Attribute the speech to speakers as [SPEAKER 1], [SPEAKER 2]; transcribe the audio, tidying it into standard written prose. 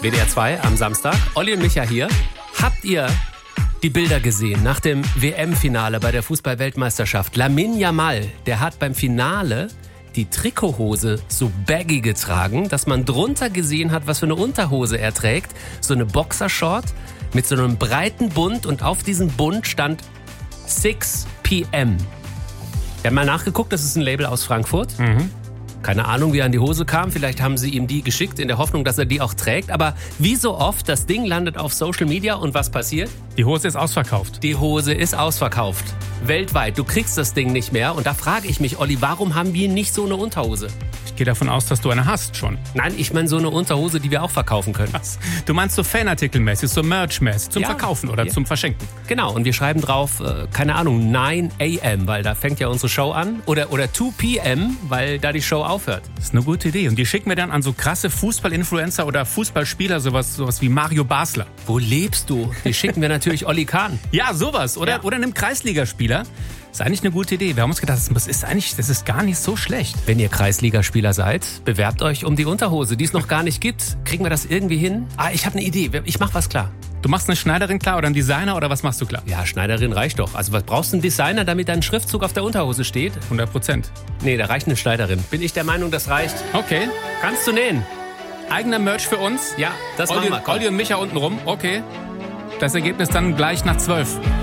[SPEAKER 1] WDR 2 am Samstag. Olli und Micha hier. Habt ihr die Bilder gesehen nach dem WM-Finale bei der Fußball-Weltmeisterschaft? Lamine Yamal, der hat beim Finale die Trikothose so baggy getragen, dass man drunter gesehen hat, was für eine Unterhose er trägt. So eine Boxershort mit so einem breiten Bund und auf diesem Bund stand 6 p.m. Wir haben mal nachgeguckt, das ist ein Label aus Frankfurt. Keine Ahnung, wie er an die Hose kam. Vielleicht haben sie ihm die geschickt in der Hoffnung, dass er die auch trägt. Aber wie so oft, das Ding landet auf Social Media und was passiert?
[SPEAKER 2] Die Hose ist ausverkauft.
[SPEAKER 1] Die Hose ist ausverkauft. Weltweit. Du kriegst das Ding nicht mehr. Und da frage ich mich, Olli, warum haben wir nicht so eine Unterhose?
[SPEAKER 2] Ich gehe davon aus, dass du eine hast schon.
[SPEAKER 1] Nein, ich meine so eine Unterhose, die wir auch verkaufen können.
[SPEAKER 2] Was? Du meinst so Fanartikelmäßig, so Merchmäßig, zum Verkaufen oder zum Verschenken?
[SPEAKER 1] Genau, und wir schreiben drauf, keine Ahnung, 9 a.m., weil da fängt ja unsere Show an. Oder 2 p.m., weil da die Show aufhört.
[SPEAKER 2] Das ist eine gute Idee. Und die schicken wir dann an so krasse Fußballinfluencer oder Fußballspieler, sowas wie Mario Basler.
[SPEAKER 1] Wo lebst du? Die schicken wir natürlich Olli Kahn.
[SPEAKER 2] Ja, sowas. Oder einem Kreisligaspieler. Das ist eigentlich eine gute Idee. Wir haben uns gedacht, das ist gar nicht so schlecht.
[SPEAKER 1] Wenn ihr Kreisligaspieler seid, bewerbt euch um die Unterhose, die es noch gar nicht gibt. Kriegen wir das irgendwie hin? Ich habe eine Idee. Ich mach was klar.
[SPEAKER 2] Du machst eine Schneiderin klar oder einen Designer oder was machst du klar?
[SPEAKER 1] Ja, Schneiderin reicht doch. Also was brauchst du einen Designer, damit dein Schriftzug auf der Unterhose steht?
[SPEAKER 2] 100%.
[SPEAKER 1] Nee, da reicht eine Schneiderin. Bin ich der Meinung, das reicht.
[SPEAKER 2] Okay.
[SPEAKER 1] Kannst du nähen?
[SPEAKER 2] Eigener Merch für uns?
[SPEAKER 1] Ja, das machen wir.
[SPEAKER 2] Olli und Micha unten rum. Okay. Das Ergebnis dann gleich nach 12.